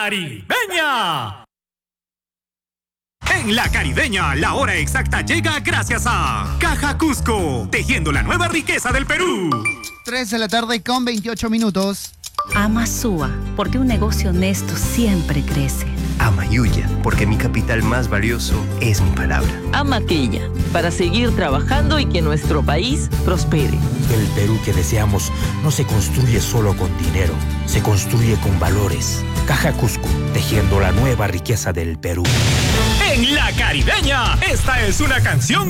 Caribeña. En La Caribeña, la hora exacta llega gracias a Caja Cusco, tejiendo la nueva riqueza del Perú. 3:28 p.m. Ama Sua, porque un negocio honesto siempre crece. Ama Yuya, porque mi capital más valioso es mi palabra. Ama Quilla, para seguir trabajando y que nuestro país prospere. El Perú que deseamos no se construye solo con dinero, se construye con valores. Caja Cusco, tejiendo la nueva riqueza del Perú. En La Caribeña, esta es una canción